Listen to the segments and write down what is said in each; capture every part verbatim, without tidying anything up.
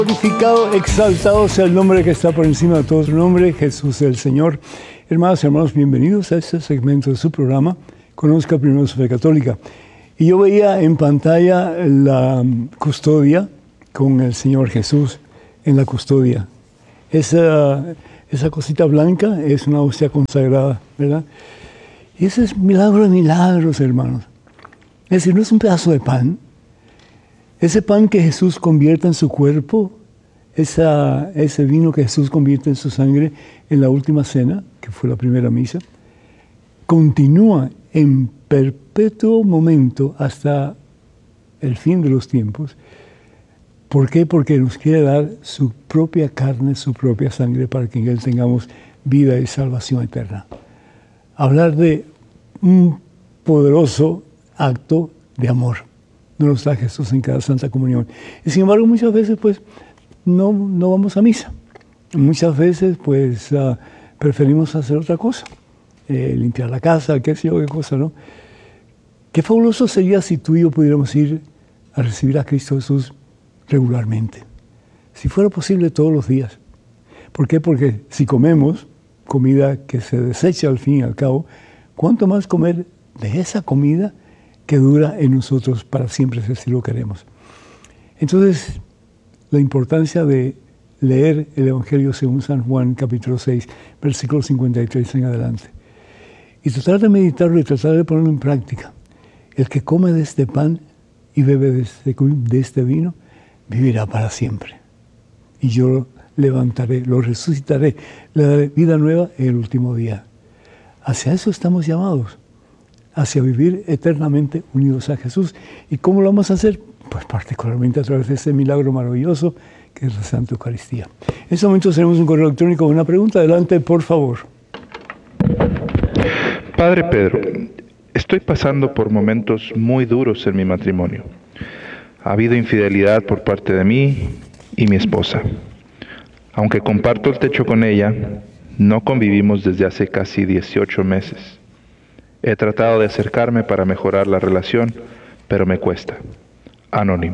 Glorificado, exaltado sea el nombre que está por encima de todo su nombre, Jesús el Señor. Hermanas y hermanos, bienvenidos a este segmento de su programa, Conozca Primero su Fe Católica. Y yo veía en pantalla la custodia con el Señor Jesús en la custodia. Esa, esa cosita blanca es una hostia consagrada, ¿verdad? Y ese es milagro de milagros, hermanos. Es decir, no es un pedazo de pan. Ese pan que Jesús convierte en su cuerpo, esa, ese vino que Jesús convierte en su sangre en la última cena, que fue la primera misa, continúa en perpetuo momento hasta el fin de los tiempos. ¿Por qué? Porque nos quiere dar su propia carne, su propia sangre, para que en Él tengamos vida y salvación eterna. Hablar de un poderoso acto de amor nos da Jesús en cada Santa Comunión. Y sin embargo, muchas veces, pues, no, no vamos a misa. Muchas veces, pues, uh, preferimos hacer otra cosa. Eh, limpiar la casa, qué sé yo, qué cosa, ¿no? Qué fabuloso sería si tú y yo pudiéramos ir a recibir a Cristo Jesús regularmente. Si fuera posible todos los días. ¿Por qué? Porque si comemos comida que se desecha al fin y al cabo, ¿cuánto más comer de esa comida que dura en nosotros para siempre, si así lo queremos? Entonces, la importancia de leer el Evangelio según San Juan, capítulo seis, versículo cincuenta y tres en adelante. Y tratar de meditarlo y tratar de ponerlo en práctica. El que come de este pan y bebe de este, de este vino, vivirá para siempre. Y yo lo levantaré, lo resucitaré, le daré vida nueva en el último día. Hacia eso estamos llamados. Hacia vivir eternamente unidos a Jesús. ¿Y cómo lo vamos a hacer? Pues particularmente a través de ese milagro maravilloso que es la Santa Eucaristía. En este momento tenemos un correo electrónico con una pregunta. Adelante, por favor. Padre Pedro, estoy pasando por momentos muy duros en mi matrimonio. Ha habido infidelidad por parte de mí y mi esposa. Aunque comparto el techo con ella, no convivimos desde hace casi dieciocho meses. He tratado de acercarme para mejorar la relación, pero me cuesta. Anónimo.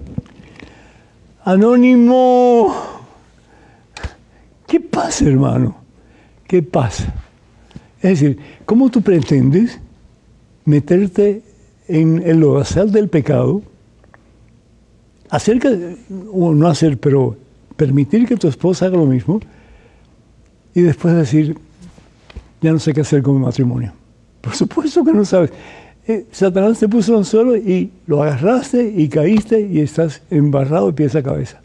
Anónimo. ¿Qué pasa, hermano? ¿Qué pasa? Es decir, ¿cómo tú pretendes meterte en el lodazal del pecado, hacer que, o no hacer, pero permitir que tu esposa haga lo mismo, y después decir, ya no sé qué hacer con mi matrimonio? Por supuesto que no sabes. Eh, Satanás te puso en el suelo y lo agarraste y caíste y estás embarrado de pies a cabeza.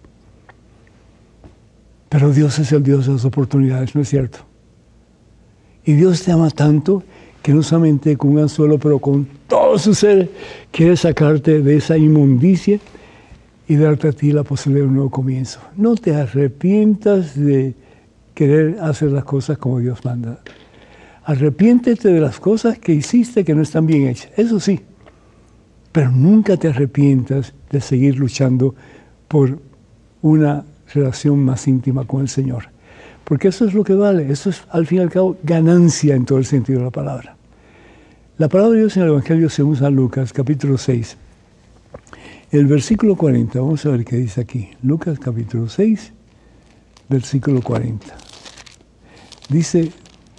Pero Dios es el Dios de las oportunidades, ¿no es cierto? Y Dios te ama tanto que no solamente con un anzuelo, pero con todo su ser, quiere sacarte de esa inmundicia y darte a ti la posibilidad de un nuevo comienzo. No te arrepientas de querer hacer las cosas como Dios manda. Arrepiéntete de las cosas que hiciste que no están bien hechas, eso sí, pero nunca te arrepientas de seguir luchando por una relación más íntima con el Señor, porque eso es lo que vale, eso es al fin y al cabo ganancia en todo el sentido de la palabra. La palabra de Dios en el Evangelio según San Lucas, capítulo seis, el versículo cuarenta, vamos a ver qué dice aquí. Lucas capítulo seis, versículo cuarenta. Dice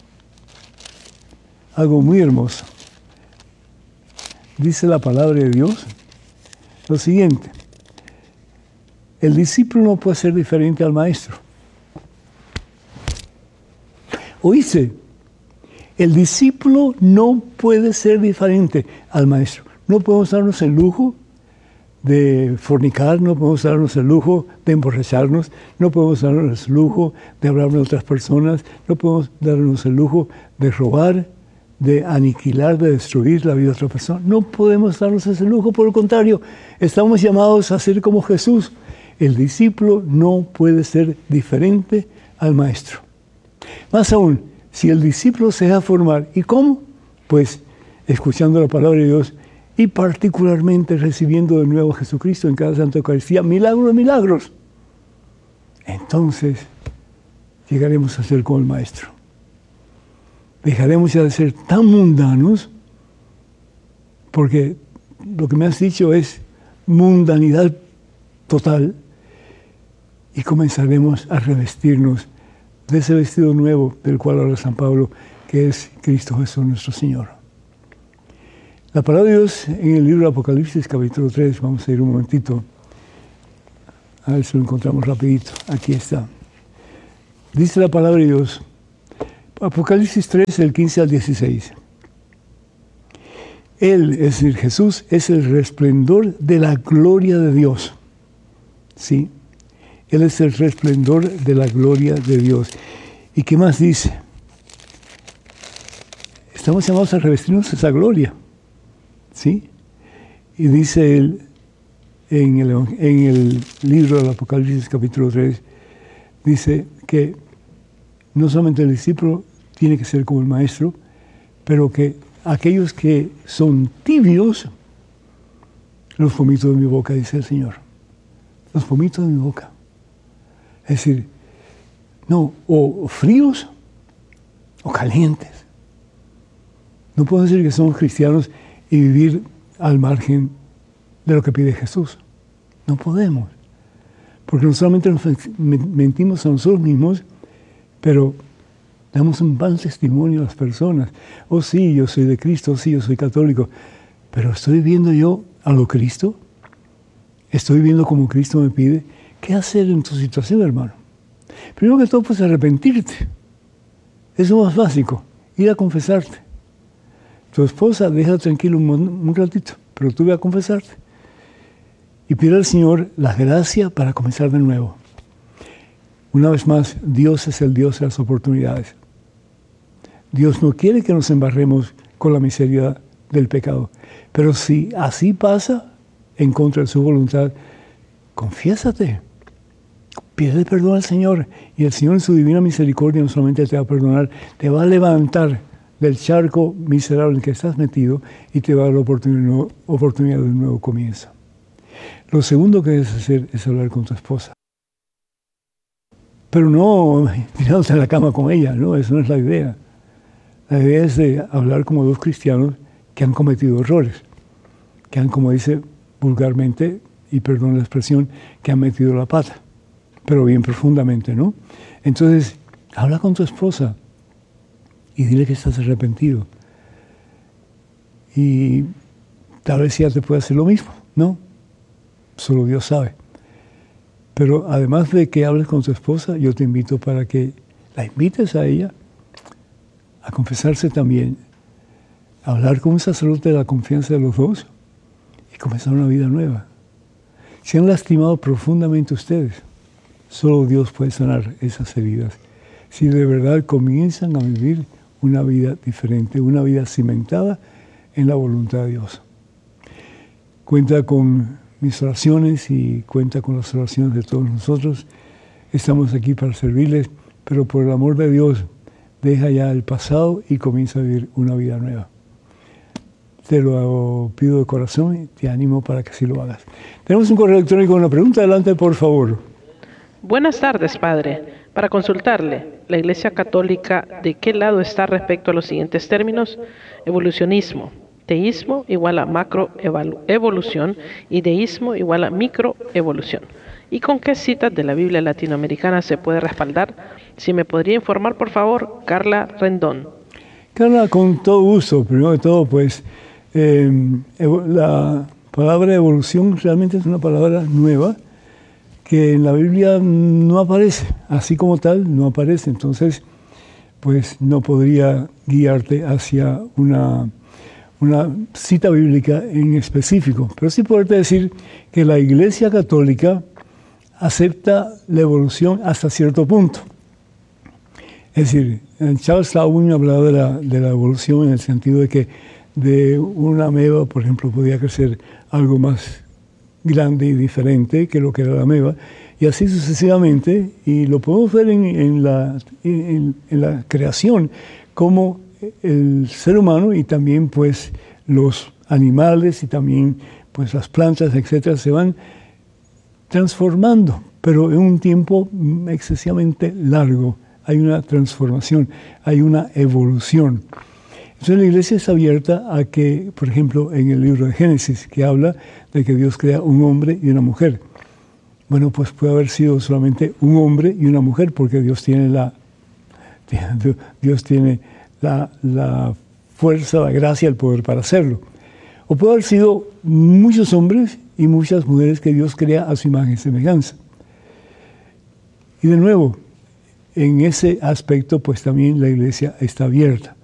algo muy hermoso. Dice la palabra de Dios lo siguiente: el discípulo no puede ser diferente al maestro. ¿Oíste? El discípulo no puede ser diferente al maestro. No podemos darnos el lujo de fornicar, no podemos darnos el lujo de emborracharnos, no podemos darnos el lujo de hablar de otras personas, no podemos darnos el lujo de robar, de aniquilar, de destruir la vida de otra persona. No podemos darnos ese lujo, por el contrario, estamos llamados a ser como Jesús. El discípulo no puede ser diferente al maestro. Más aún, si el discípulo se deja formar, ¿y cómo? Pues escuchando la palabra de Dios y particularmente recibiendo de nuevo a Jesucristo en cada Santa Eucaristía, milagro de milagros. Entonces llegaremos a ser como el Maestro. Dejaremos ya de ser tan mundanos, porque lo que me has dicho es mundanidad total, y comenzaremos a revestirnos de ese vestido nuevo del cual habla San Pablo, que es Cristo Jesús nuestro Señor. La palabra de Dios en el libro de Apocalipsis, capítulo tres, vamos a ir un momentito, a ver si lo encontramos rapidito. Aquí está. Dice la palabra de Dios, Apocalipsis tres, del quince al dieciséis. Él, es decir, Jesús, es el resplendor de la gloria de Dios. ¿Sí? Él es el resplendor de la gloria de Dios. ¿Y qué más dice? Estamos llamados a revestirnos de esa gloria. ¿Sí? Y dice él en el, en el libro del Apocalipsis capítulo tres, dice que no solamente el discípulo tiene que ser como el maestro, pero que aquellos que son tibios, los vomito de mi boca, dice el Señor. Los vomito de mi boca. Es decir, no, o fríos o calientes. No puedo decir que somos cristianos y vivir al margen de lo que pide Jesús. No podemos. Porque no solamente nos mentimos a nosotros mismos, pero damos un mal testimonio a las personas. Oh sí, yo soy de Cristo, oh sí, yo soy católico. Pero ¿estoy viviendo yo a lo Cristo? ¿Estoy viviendo como Cristo me pide? ¿Qué hacer en tu situación, hermano? Primero que todo, pues arrepentirte. Eso es lo más básico. Ir a confesarte. Tu esposa, déjala tranquilo un, un ratito, pero tú ve a confesarte. Y pide al Señor la gracia para comenzar de nuevo. Una vez más, Dios es el Dios de las oportunidades. Dios no quiere que nos embarremos con la miseria del pecado. Pero si así pasa, en contra de su voluntad, confiésate. Pide perdón al Señor. Y el Señor en su divina misericordia no solamente te va a perdonar, te va a levantar del charco miserable en que estás metido y te va a dar la oportunidad, oportunidad de un nuevo comienzo. Lo segundo que debes hacer es hablar con tu esposa. Pero no tirándote a la cama con ella, no, eso no es la idea. La idea es de hablar como dos cristianos que han cometido errores, que han, como dice vulgarmente, y perdón la expresión, que han metido la pata, pero bien profundamente, ¿no? Entonces, habla con tu esposa y dile que estás arrepentido. Y tal vez ella te pueda hacer lo mismo, ¿no? Solo Dios sabe. Pero además de que hables con tu esposa, yo te invito para que la invites a ella a confesarse también, a hablar con un sacerdote de la confianza de los dos y comenzar una vida nueva. Se han lastimado profundamente ustedes. Solo Dios puede sanar esas heridas. Si de verdad comienzan a vivir una vida diferente, una vida cimentada en la voluntad de Dios. Cuenta con mis oraciones y cuenta con las oraciones de todos nosotros. Estamos aquí para servirles, pero por el amor de Dios, deja ya el pasado y comienza a vivir una vida nueva. Te lo pido de corazón y te animo para que así lo hagas. Tenemos un correo electrónico con una pregunta. Adelante, por favor. Buenas tardes, padre. Para consultarle, ¿la Iglesia Católica de qué lado está respecto a los siguientes términos? Evolucionismo. Teísmo igual a macroevolución y deísmo igual a microevolución. ¿Y con qué citas de la Biblia latinoamericana se puede respaldar? Si me podría informar, por favor, Carla Rendón. Carla, con todo gusto. Primero de todo, pues, eh, la palabra evolución realmente es una palabra nueva que en la Biblia no aparece, así como tal no aparece. Entonces, pues no podría guiarte hacia una... una cita bíblica en específico, pero sí poderte decir que la Iglesia Católica acepta la evolución hasta cierto punto. Es decir, Charles Darwin hablaba de la, de la evolución en el sentido de que de una ameba, por ejemplo, podía crecer algo más grande y diferente que lo que era la ameba, y así sucesivamente, y lo podemos ver en, en, la, en, en la creación, como el ser humano y también pues los animales y también pues las plantas, etcétera, se van transformando, pero en un tiempo excesivamente largo. Hay una transformación, hay una evolución. Entonces la Iglesia está abierta a que, por ejemplo, en el libro de Génesis, que habla de que Dios crea un hombre y una mujer. Bueno, pues puede haber sido solamente un hombre y una mujer, porque Dios tiene la, Dios tiene la, la fuerza, la gracia, el poder para hacerlo. O puede haber sido muchos hombres y muchas mujeres que Dios crea a su imagen y semejanza. Y de nuevo, en ese aspecto, pues también la iglesia está abierta.